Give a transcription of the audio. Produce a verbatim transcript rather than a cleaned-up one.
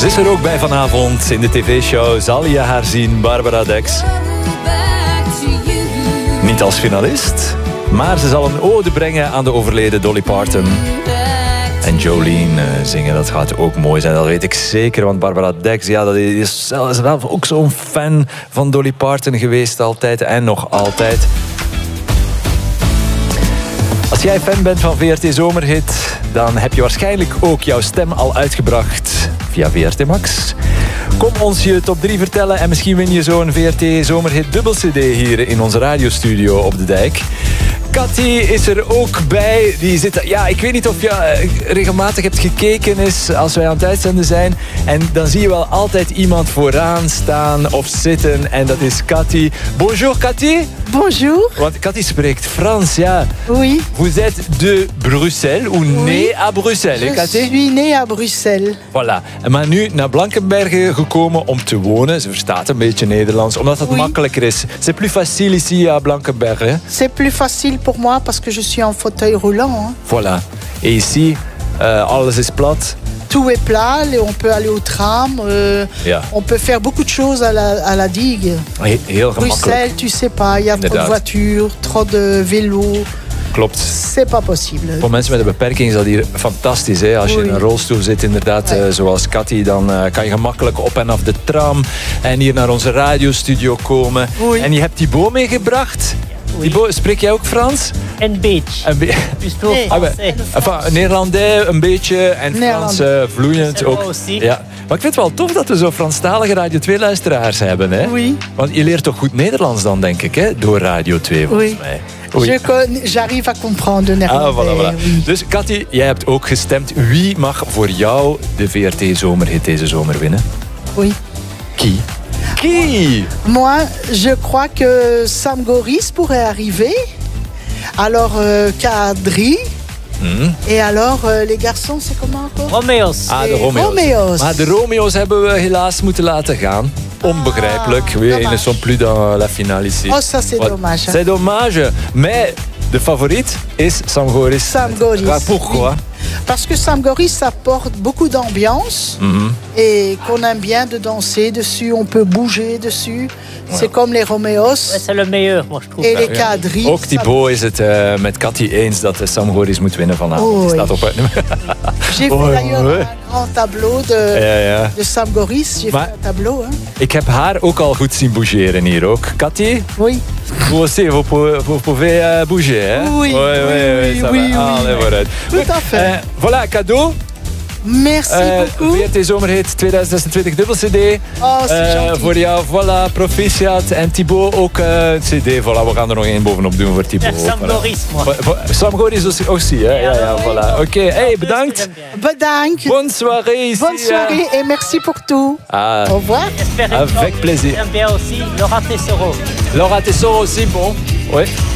Ze is er ook bij vanavond in de tv-show. Zal je haar zien, Barbara Dex? Niet als finalist, maar ze zal een ode brengen aan de overleden Dolly Parton. En Jolene uh, zingen, dat gaat ook mooi zijn, dat weet ik zeker. Want Barbara Dex, ja, dat is zelf ook zo'n fan van Dolly Parton geweest altijd en nog altijd. Als jij fan bent van V R T Zomerhit, dan heb je waarschijnlijk ook jouw stem al uitgebracht via V R T Max. Kom ons je top drie vertellen en misschien win je zo'n V R T Zomerhit dubbel C D hier in onze radiostudio op de Dijk. Cathy is er ook bij. Die zit, ja, ik weet niet of je regelmatig hebt gekeken is als wij aan het uitzenden zijn. En dan zie je wel altijd iemand vooraan staan of zitten. En dat is Cathy. Bonjour Cathy. Bonjour. Want Cathy spreekt Frans, ja. Oui. Vous êtes de Bruxelles ou oui. née à Bruxelles, Je hè Cathy? suis née à Bruxelles. Voilà. Maar nu naar Blankenberge gekomen om te wonen. Ze verstaat een beetje Nederlands, omdat het oui. makkelijker is. C'est plus facile ici à Blankenberge. C'est plus facile pour moi parce que je suis en fauteuil roulant. Hein. Voilà. Et ici, uh, alles is plat. Tout est plat, on peut aller au tram, euh, ja. on peut faire beaucoup de choses à la, à la digue. He- heel gemakkelijk. Bruxelles, tu sais pas, il y a trop de voitures, trop de vélos. Klopt. C'est pas possible. Voor mensen met een beperking is dat hier fantastisch. Hè? Als je Oei. in een rolstoel zit, inderdaad, ja. uh, zoals Cathy, dan uh, kan je gemakkelijk op en af de tram en hier naar onze radiostudio komen. Oei. En je hebt Thibaut meegebracht. Oui. Thibaut, spreek jij ook Frans? Een beetje. Een be- Plutôt Nee. Ah, français. enfin, Neerlandais een beetje en Frans uh, vloeiend C'est ook. moi aussi. Ja. Maar ik vind het wel tof dat we zo Franstalige Radio twee luisteraars hebben. Hè? Oui. Want je leert toch goed Nederlands dan, denk ik, hè? Door Radio twee volgens Oui. mij. Je con- J'arrive à comprendre le Ah, néerlandais. voilà, voilà. Oui. Dus Cathy, jij hebt ook gestemd. Wie mag voor jou de V R T Zomerhit deze zomer winnen? Oui. Qui? Qui? Moi, je crois que Sam Goris pourrait arriver. Alors, euh, Kadri. Hmm. Et alors, euh, les garçons, c'est comment encore? Romeo's. Ah, de Les Romeo's. Romeo's. Maar de Romeo's hebben we helaas moeten laten gaan. Onbegrijpelijk. Ah, Oui, ils ne dommage. sont plus dans la finale ici. Oh, ça, c'est Wat- dommage. C'est dommage. Mais de favoriet is Sam Goris. Sam Goris. Ah, pourquoi? Parce que Sam Goris apporte beaucoup d'ambiance Mhm. et qu'on aime bien de danser dessus, on peut bouger dessus. C'est comme les Romeos Ouais, c'est le meilleur, moi, je trouve. et les Kadri. Ook Thibaut is het uh, met Cathy eens dat uh, Sam Goris moet winnen vanavond. Oh, Die staat oui. op het nummer. J'ai Oh, fait d'ailleurs ouais. un grand tableau de, Ja, ja. de Sam Goris. J'ai Maar- fait un tableau. Hein. Ik heb haar ook al goed zien bougeren hier ook. Cathy? Oui. Vous aussi, vous pouvez, vous pouvez euh, bouger, hein? Oui, oui, oui, oui, ça oui, va. oui. Allez, vooruit. Tout à fait. Euh, voilà, cadeau. Merci Uh, beaucoup. V R T Zomerhit tweeduizend zesentwintig dubbel C D. Oh, c'est Uh, gentil. voor jou, voilà, proficiat. En Thibaut ook uh, een C D. Voilà, we gaan er nog één bovenop doen voor Thibaut. Sam Voilà. Goris, moi. Vo- vo- Sam Goris aussi, aussi hè? Ja, ja, voilà. Oké, okay. Hey, bedankt. Bedankt. Bonne soirée ici. Bonne soirée et merci pour tout. Ah, Au revoir. J'espère Avec que- plaisir. J'aime bien aussi Laura Tessoro. Laura Tessoro aussi, bon. Oui.